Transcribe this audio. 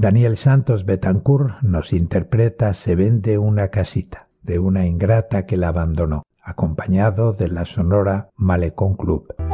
Daniel Santos Betancourt nos interpreta Se vende una casita, de una ingrata que la abandonó, acompañado de la sonora Malecón Club.